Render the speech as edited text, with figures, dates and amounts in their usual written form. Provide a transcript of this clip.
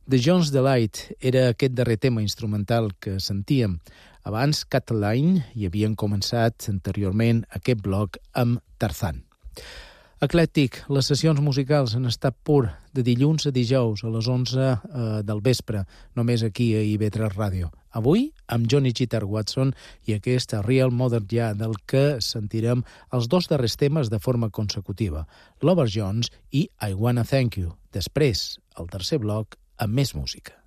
The Jones Delight era aquest darrer tema instrumental que sentíem. Abans, Cataline, i havien començat anteriorment aquest bloc amb Tarzan. Eclèctic, les sessions musicals han estat pur de dilluns a dijous a les 11 del vespre, només aquí a IB3 Ràdio. Avui, amb Johnny Cheater Watson i aquest Real Modern Ja, del que sentirem els dos darrers temes de forma consecutiva, Lover Jones i I Wanna Thank You. Després, el tercer bloc, amb més música.